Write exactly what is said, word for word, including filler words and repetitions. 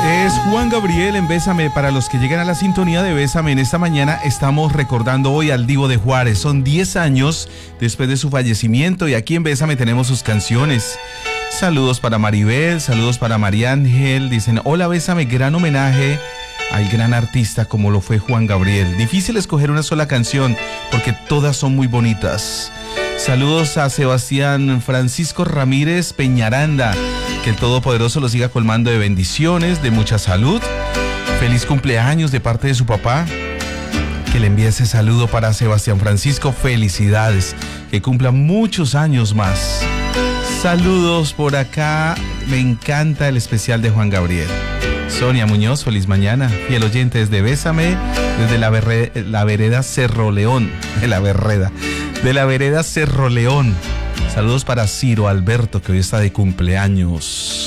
Es Juan Gabriel en Bésame. Para los que llegan a la sintonía de Bésame en esta mañana, estamos recordando hoy al Divo de Juárez. Son diez años después de su fallecimiento y aquí en Bésame tenemos sus canciones. Saludos para Maribel, saludos para María Ángel. Dicen, hola Bésame, gran homenaje al gran artista como lo fue Juan Gabriel. Difícil escoger una sola canción porque todas son muy bonitas. Saludos a Sebastián Francisco Ramírez Peñaranda. Que el Todopoderoso lo siga colmando de bendiciones, de mucha salud. Feliz cumpleaños de parte de su papá. Que le envíe ese saludo para Sebastián Francisco. Felicidades. Que cumpla muchos años más. Saludos por acá. Me encanta el especial de Juan Gabriel. Sonia Muñoz, feliz mañana. Fiel oyente desde Bésame, desde la, verre, la vereda Cerro León. De la vereda. De la vereda Cerro León. Saludos para Ciro Alberto, que hoy está de cumpleaños.